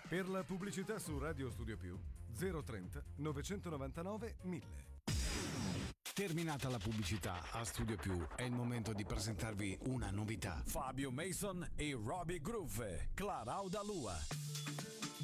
Per la pubblicità su Radio Studio Più 030 999 1000. Terminata la pubblicità, a Studio Più è il momento di presentarvi una novità. Fabio Mason e Robbie Groove, Clarauda Lua.